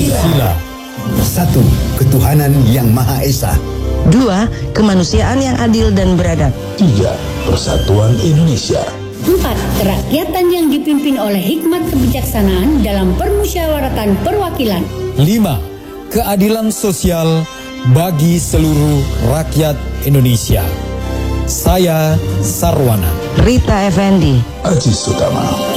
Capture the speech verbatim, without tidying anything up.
Pancasila. Satu, ketuhanan yang Maha Esa. Dua, kemanusiaan yang adil dan beradab. Tiga, persatuan Indonesia. Empat, kerakyatan yang dipimpin oleh hikmat kebijaksanaan dalam permusyawaratan perwakilan. Lima, keadilan sosial bagi seluruh rakyat Indonesia. Saya Sarwana. Rita Effendi. Aziz Utama.